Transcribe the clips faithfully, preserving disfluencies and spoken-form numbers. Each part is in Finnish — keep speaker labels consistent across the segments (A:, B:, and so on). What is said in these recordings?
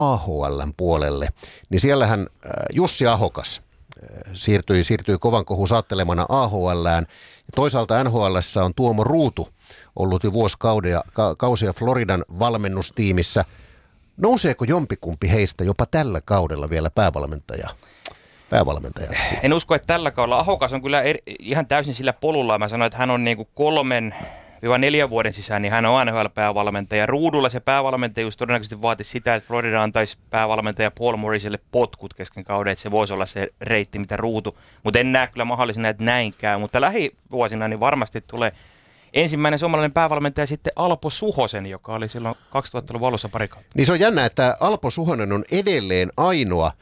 A: A H L:n puolelle, niin siellähän Jussi Ahokas siirtyi, siirtyi kovan kohun saattelemana A H L:ään. Ja toisaalta N H L:ssä on Tuomo Ruutu ollut jo vuosikausia kausia Floridan valmennustiimissä. Nouseeko jompikumpi heistä jopa tällä kaudella vielä päävalmentaja? päävalmentajaksi?
B: En usko, että tällä kaudella. Ahokas on kyllä eri, ihan täysin sillä polulla. Mä sanoin, että hän on niinku kolmen neljän vuoden sisään, niin hän on N H L-päävalmentaja. Ruudulla se päävalmentajuus todennäköisesti vaatisi sitä, että Florida antaisi päävalmentaja Paul Morriselle potkut kesken kauden, että se voisi olla se reitti, mitä Ruutu. Mutta en näe kyllä mahdollisena, että näin käy. Mutta lähivuosina niin varmasti tulee ensimmäinen suomalainen päävalmentaja sitten Alpo Suhosen, joka oli silloin kaksituhattaluvun alussa pari kautta.
A: Niin se on jännä, että Alpo Suhonen on edelleen ainoa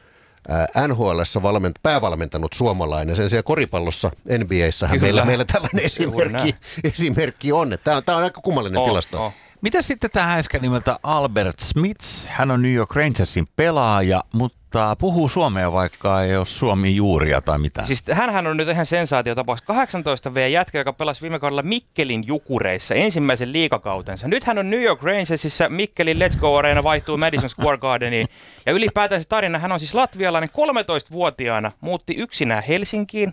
A: N H L:ssä valment, päävalmentanut suomalainen. Sen siellä koripallossa N B A:ssähän meillä, meillä tällainen esimerkki, esimerkki on. Tämä on, tämä on aika kummallinen oh, tilasto. Oh.
C: Mitä sitten tämä äsken nimeltä Albert Smits? Hän on New York Rangersin pelaaja, mutta puhuu suomea, vaikka ei ole suomi juuria tai mitään. Siis
B: hänhän on nyt ihan sensaatiotapaus. kahdeksantoista vuotias jätkä, joka pelasi viime kaudella Mikkelin Jukureissa ensimmäisen liigakautensa. Nyt hän on New York Rangersissa. Mikkelin Let's Go Arena vaihtuu Madison Square Gardeniin. Ja ylipäätään se tarina, hän on siis latvialainen kolmetoistavuotiaana, muutti yksinään Helsinkiin,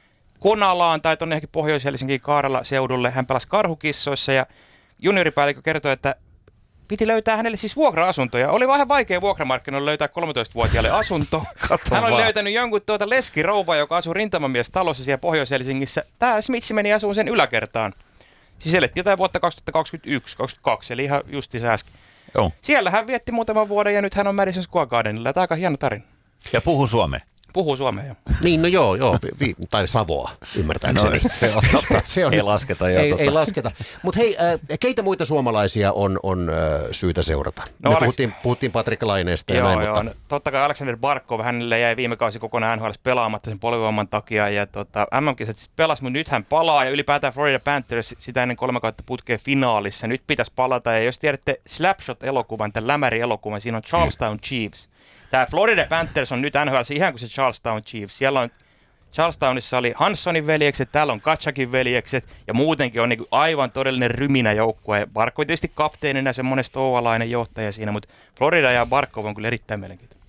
B: Konalaan tai tuonne ehkä Pohjois-Helsinkiin Kaarala seudulle. Hän pelasi karhukissoissa ja junioripäällikkö kertoi, että piti löytää hänelle siis vuokra-asuntoja. Oli vähän vaikea vuokramarkkinoilla löytää kolmetoistavuotiaalle asunto. Hän oli löytänyt jonkun tuota leskirouvaa, joka asui rintamamiestalossa siellä Pohjois-Helsingissä. Tämä Smits meni asuun sen yläkertaan. Siis elettiin jotain vuotta kaksituhattakaksikymmentäyksi kaksituhattakaksikymmentäkaksi, eli ihan justiinsa äsken. Joo. Siellä hän vietti muutaman vuoden ja nyt hän on Madison Square Gardenilla. Tämä on aika hieno tarina.
C: Ja puhuu suomea.
B: Puhuu suomea, jo.
A: Niin, no joo, joo vi, tai Savoa, ymmärtääkseni.
C: No, se on, se on, ei lasketa. Jo,
A: ei,
C: tota.
A: ei lasketa. Mutta hei, äh, keitä muita suomalaisia on, on äh, syytä seurata? No, Me Alex... puhuttiin, puhuttiin Patrik Laineesta ja
B: joo,
A: näin,
B: joo.
A: mutta...
B: No, totta kai Alexander Barkov, hänelle jäi viime kausi kokonaan N H L:ssä pelaamatta sen polvivamman takia. Ja tota, M M-kisat siis pelasi, mutta nyt hän palaa. Ja ylipäätään Florida Panthers sitä ennen kolme kautta putkeen finaalissa. Nyt pitäisi palata. Ja jos tiedätte Slapshot-elokuvan, tämän Lämäri-elokuvan, siinä on Charlestown Chiefs. Tämä Florida Panthers on nyt N H L:ssä ihan kuin se Charlestown Chiefs. Siellä on Charlestownissa oli Hanssonin veljekset, täällä on Katsakin veljekset ja muutenkin on niin kuin aivan todellinen ryminä joukkue. Barkov tietysti kapteenina semmoinen stoalainen johtaja siinä, mutta Florida ja Barkov on kyllä erittäin mielenkiintoista.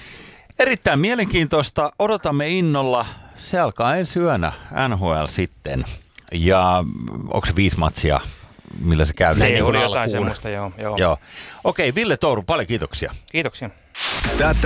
C: Erittäin mielenkiintoista. Odotamme innolla. Se alkaa ensi yönä N H L sitten. Ja onko se viisi matsia, millä se käy?
B: Se oli jotain semmoista, joo. joo.
C: joo. Okei, Ville Touru, paljon kiitoksia.
B: Kiitoksia.
D: Tätä